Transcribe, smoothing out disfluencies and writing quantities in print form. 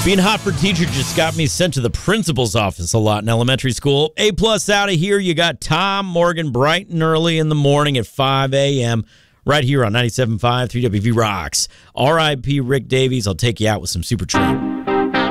Being hot for teacher just got me sent to the principal's office a lot in elementary school. A-plus out of here. You got Tom Morgan bright and early in the morning at 5 a.m. right here on 97.5 3WV Rocks. R.I.P. Rick Davies. I'll take you out with some Super Tramp.